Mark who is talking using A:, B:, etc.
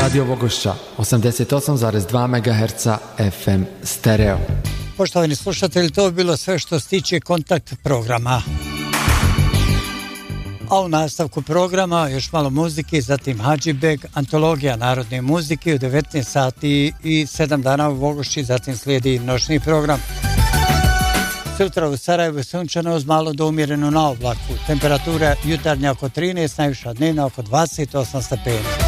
A: Radio Vogošća, 88,2 MHz FM stereo.
B: Poštovani slušatelji, to je bilo sve što se tiče kontakt programa. A u nastavku programa još malo muzike, zatim Hadžibeg, antologija narodne muzike u 19 sati i 7 dana u Vogošći, zatim slijedi noćni program. Sutra u Sarajevu sunčano uz malo do umjereno na oblaku. Temperatura jutarnja oko 13, najviša dnevna oko 28 stepeni.